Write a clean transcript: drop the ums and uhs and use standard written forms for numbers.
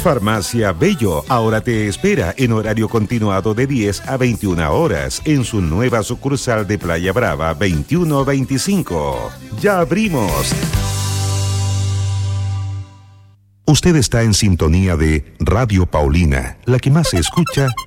Farmacia Bello ahora te espera en horario continuado de 10 a 21 horas en su nueva sucursal de Playa Brava 2125. ¡Ya abrimos! Usted está en sintonía de Radio Paulina, la que más se escucha